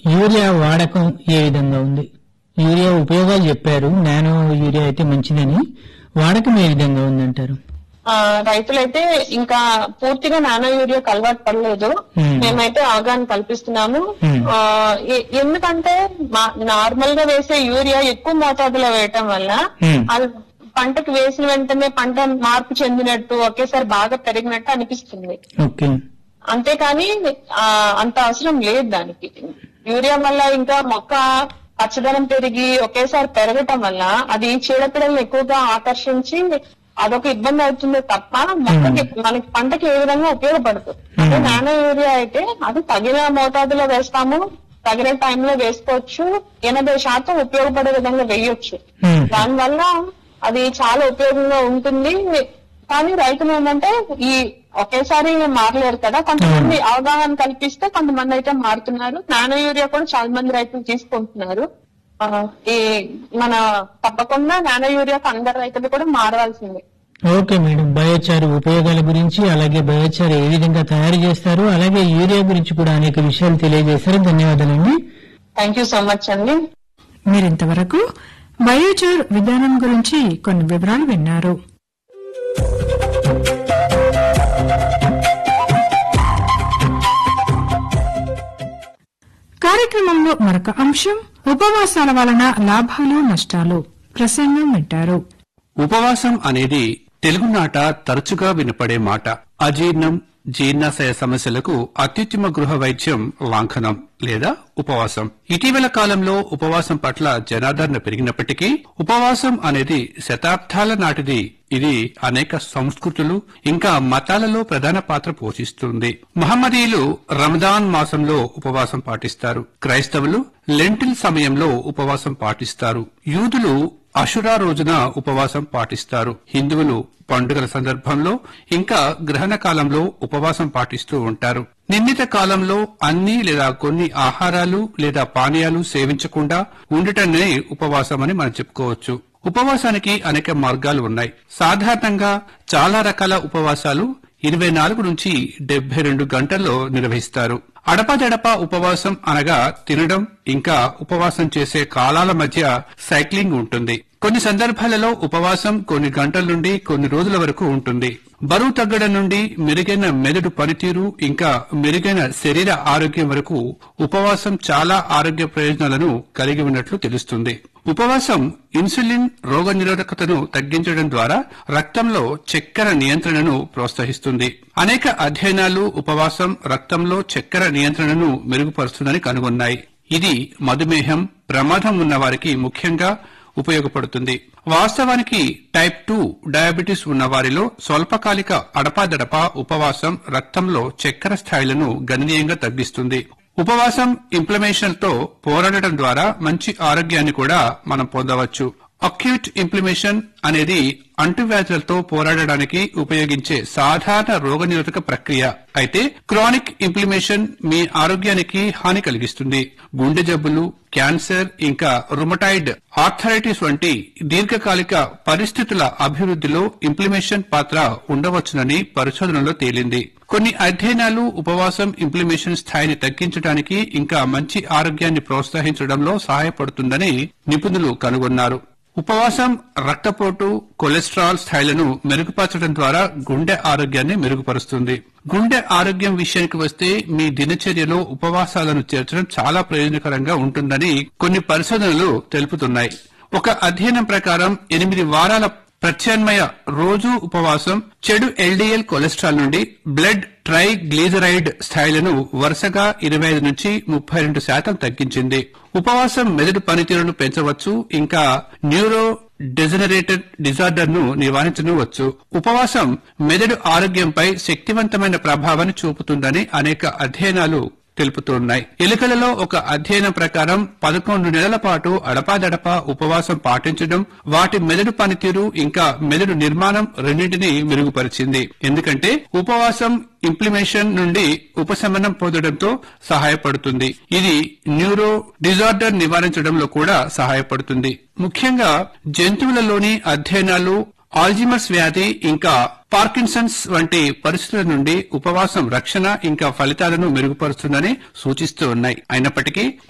Urea వాడకం ఏ విధంగా ఉంది? యూరియా ఉపయోగాలు చెప్పారు, నానో యూరియా అయితే మంచిదని. వాడకం ఏ విధంగా ఉందంటారు? రైతులైతే ఇంకా పూర్తిగా నానో యూరియాకి అలవాటు పడలేదు. మేమైతే అవగాహన కల్పిస్తున్నాము. ఎందుకంటే నార్మల్ గా వేసే యూరియా ఎక్కువ మోతాదులో వేయటం వల్ల అది పంటకు వేసిన వెంటనే పంట మార్పు చెందినట్టు ఒకేసారి బాగా పెరిగినట్టు అనిపిస్తుంది. అంతేకాని అంత అవసరం లేదు దానికి. యూరియా వల్ల ఇంకా మొక్క పచ్చదనం పెరిగి ఒకేసారి పెరగటం వల్ల అది చీడపీడలను ఎక్కువగా ఆకర్షించి అదొక ఇబ్బంది అవుతుంది తప్ప మొక్కకి మనకి పంటకి ఏ విధంగా ఉపయోగపడుతుంది. అదే నానో యూరియా అయితే అది తగిన మోతాదులో వేస్తాము, తగిన టైంలో వేసుకోవచ్చు, 80% ఉపయోగపడే విధంగా వేయొచ్చు. దానివల్ల అది చాలా ఉపయోగంగా ఉంటుంది. కానీ రైతులు ఏంటంటే ఈ ఒకేసారి మారలేరు కదా, కొంతమంది అవగాహన కల్పిస్తే కొంతమంది అయితే మారుతున్నారు. నానో యూరియా కూడా చాలా మంది రైతులు తీసుకుంటున్నారు. ఈ మన తప్పకుండా నానో యూరియాకు అందరు రైతులు కూడా మారవలసింది. ఓకే మేడం, బయోచార్ ఉపయోగాల గురించి, అలాగే బయోచార్ ఏ విధంగా తయారు చేస్తారు, అలాగే యూరియా గురించి కూడా అనేక విషయాలు తెలియజేశారు. ధన్యవాదాలండి. థ్యాంక్ యూ సో మచ్ అండి. మీరింతవరకు బయోచార్ విధానం గురించి కొన్ని వివరాలు విన్నారు. కార్యక్రమంలో మరొక అంశం ఉపవాసాల వలన లాభాలు నష్టాలు, ప్రసంగం వింటారు. ఉపవాసం అనేది తెలుగునాట తరచుగా వినపడే మాట. అజీర్ణం, జీర్ణాశయ సమస్యలకు అత్యుత్తమ గృహ వైద్యం లాంఛనం లేదా ఉపవాసం. ఇటీవల కాలంలో ఉపవాసం పట్ల జనాదరణ పెరిగినప్పటికీ ఉపవాసం అనేది శతాబ్దాల నాటిది. ఇది అనేక సంస్కృతులు ఇంకా మతాలలో ప్రధాన పాత్ర పోషిస్తుంది. మహమ్మదీయులు రమదాన్ మాసంలో ఉపవాసం పాటిస్తారు. క్రైస్తవులు లెంటిల్ సమయంలో ఉపవాసం పాటిస్తారు. యూదులు అషురా రోజున ఉపవాసం పాటిస్తారు. హిందువులు పండుగల సందర్భంలో ఇంకా గ్రహణ కాలంలో ఉపవాసం పాటిస్తూ ఉంటారు. నిర్ణీత కాలంలో అన్ని లేదా కొన్ని ఆహారాలు లేదా పానీయాలు సేవించకుండా ఉండటమే ఉపవాసం అని మనం చెప్పుకోవచ్చు. ఉపవాసానికి అనేక మార్గాలు ఉన్నాయి. సాధారణంగా చాలా రకాల ఉపవాసాలు 24 నుంచి 72 గంటల్లో నిర్వహిస్తారు. అడపాదడపా ఉపవాసం అనగా తినడం ఇంకా ఉపవాసం చేసే కాలాల మధ్య సైక్లింగ్ ఉంటుంది. కొన్ని సందర్భాలలో ఉపవాసం కొన్ని గంటల నుండి కొన్ని రోజుల వరకు ఉంటుంది. బరువు తగ్గడం నుండి మెరుగైన మెదడు పనితీరు ఇంకా మెరుగైన శరీర ఆరోగ్యం వరకు ఉపవాసం చాలా ఆరోగ్య ప్రయోజనాలను కలిగి ఉన్నట్లు తెలుస్తుంది. ఉపవాసం ఇన్సులిన్ రోగనిరోధకతను తగ్గించడం ద్వారా రక్తంలో చక్కెర నియంత్రణను ప్రోత్సహిస్తుంది. అనేక అధ్యయనాలు ఉపవాసం రక్తంలో చక్కెర నియంత్రణను మెరుగుపరుస్తుందని కనుగొన్నాయి. ఇది మధుమేహం ప్రమాదం ఉన్న వారికి ముఖ్యంగా ఉపయోగపడుతుంది. వాస్తవానికి టైప్ 2 డయాబెటిస్ ఉన్న వారిలో స్వల్పకాలిక అడపాదడపా ఉపవాసం రక్తంలో చక్కెర స్థాయిలను గణనీయంగా తగ్గిస్తుంది. ఉపవాసం ఇన్ఫ్లమేషన్ తో పోరాడటం ద్వారా మంచి ఆరోగ్యాన్ని కూడా మనం పొందవచ్చు. అక్యూట్ ఇన్ఫ్లమేషన్ అనేది అంటువ్యాధులతో పోరాడడానికి ఉపయోగించే సాధారణ రోగనిరోధక ప్రక్రియ. అయితే క్రానిక్ ఇన్ఫ్లమేషన్ మీ ఆరోగ్యానికి హాని కలిగిస్తుంది. గుండె జబ్బులు, క్యాన్సర్ ఇంకా రుమటాయిడ్ ఆర్థరైటిస్ వంటి దీర్ఘకాలిక పరిస్థితుల అభివృద్ధిలో ఇన్ఫ్లమేషన్ పాత్ర ఉండవచ్చునని పరిశోధనలో తేలింది. కొన్ని అధ్యయనాలు ఉపవాసం ఇన్ఫ్లమేషన్ స్థాయిని తగ్గించడానికి ఇంకా మంచి ఆరోగ్యాన్ని ప్రోత్సహించడంలో సహాయపడుతుందని నిపుణులు కనుగొన్నారు. ఉపవాసం రక్తపోటు, కొలెస్ట్రాల్ స్థాయిలను మెరుగుపరచడం ద్వారా గుండె ఆరోగ్యాన్ని మెరుగుపరుస్తుంది. గుండె ఆరోగ్యం విషయానికి వస్తే మీ దినచర్యలో ఉపవాసాలను చేర్చడం చాలా ప్రయోజనకరంగా ఉంటుందని కొన్ని పరిశోధనలు తెలుపుతున్నాయి. ఒక అధ్యయనం ప్రకారం 8 వారాల ప్రత్యామ్నాయ రోజు ఉపవాసం చెడు ఎల్డీఎల్ కొలెస్ట్రాల్ నుండి బ్లడ్ ట్రైగ్లిజరైడ్ స్థాయిలను వరుసగా 25 నుంచి 32% తగ్గించింది. ఉపవాసం మెదడు పనితీరును పెంచవచ్చు, ఇంకా న్యూరో డెజనరేటెడ్ డిజార్డర్ ను నివారించవచ్చు. ఉపవాసం మెదడు ఆరోగ్యంపై శక్తివంతమైన ప్రభావాన్ని చూపుతుందని అనేక అధ్యయనాలు తెలుపుతున్నాయి. ఎలుకలలో ఒక అధ్యయనం ప్రకారం 11 నెలల పాటు అడపాదడపా ఉపవాసం పాటించడం వాటి మెదడు పనితీరు ఇంకా మెదడు నిర్మాణం రెండింటినీ మెరుగుపరిచింది. ఎందుకంటే ఉపవాసం ఇన్ఫ్లమేషన్ నుండి ఉపశమనం పొందడంతో సహాయపడుతుంది. ఇది న్యూరో డిజార్డర్ నివారించడంలో కూడా సహాయపడుతుంది. ముఖ్యంగా జంతువులలోని అధ్యయనాలు ఆల్జీమర్స్ వ్యాధి ఇంకా పార్కిన్సన్స్ వంటి పరిస్థితుల నుండి ఉపవాసం రక్షణ ఇంకా ఫలితాలను మెరుగుపరుస్తుందని సూచిస్తూ ఉన్నాయి. అయినప్పటికీ